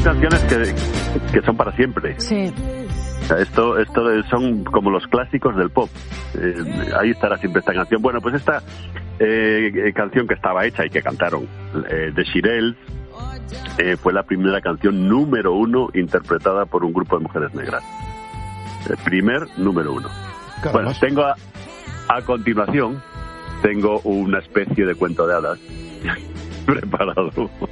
son canciones que son para siempre. Sí. O sea, esto son como los clásicos del pop. Ahí estará siempre esta canción. Bueno, pues esta canción que estaba hecha y que cantaron The Shirelles fue la primera canción número 1 interpretada por un grupo de mujeres negras. El primer número 1. Claro, bueno, tengo a continuación tengo una especie de cuento de hadas preparado.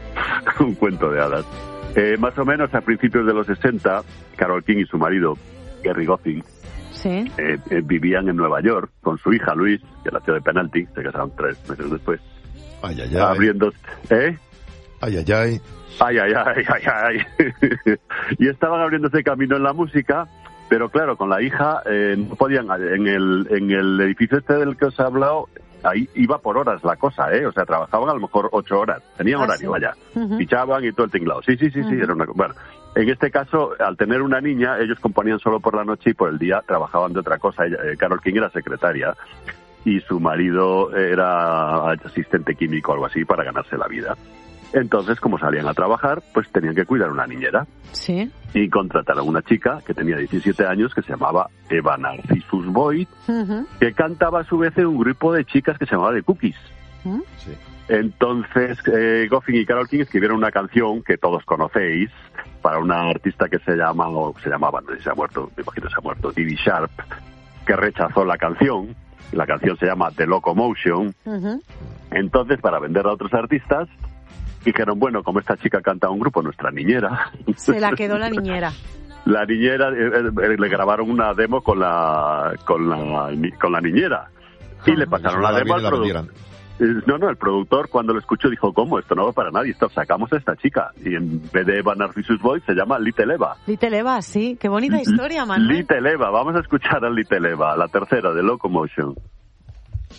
Un cuento de hadas. Más o menos a principios de los 60, Carole King y su marido, Gerry Goffin, sí. Vivían en Nueva York con su hija Louise, que nació de penalti, se casaron 3 meses después. Ay, ay, ay. Abriendo, Ay, ay, ay. Ay, ay, ay, ay, ay. Y estaban abriéndose camino en la música, pero claro, con la hija no podían, en el edificio este del que os he hablado, ahí iba por horas la cosa, o sea, trabajaban a lo mejor 8 horas, tenían horario, sí. vaya, Uh-huh. fichaban y todo el tinglado. Sí, era una... Bueno, en este caso, al tener una niña, ellos componían solo por la noche y por el día trabajaban de otra cosa. Carole King era secretaria y su marido era asistente químico o algo así para ganarse la vida. Entonces, como salían a trabajar, pues tenían que cuidar una niñera. Sí. Y contrataron a una chica que tenía 17 años, que se llamaba Eva Narcissus Boyd, Uh-huh. que cantaba a su vez en un grupo de chicas que se llamaba The Cookies. Uh-huh. Sí. Entonces, Goffin y Carole King escribieron una canción que todos conocéis para una artista que se llamaba, no sé si se ha muerto, me imagino se ha muerto, Dee Dee Sharp, que rechazó la canción. La canción se llama The Locomotion. Uh-huh. Entonces, para venderla a otros artistas, dijeron, bueno, como esta chica canta a un grupo, nuestra niñera. Se la quedó la niñera. La niñera, le grabaron una demo con la niñera. Y le pasaron la demo al productor. No, el productor cuando lo escuchó dijo, ¿cómo? Esto no va para nadie, esto sacamos a esta chica. Y en vez de Eva Narcissus Boyd se llama Little Eva. Little Eva, sí, qué bonita historia, Manuel. Little Eva, vamos a escuchar a Little Eva, la tercera de Locomotion.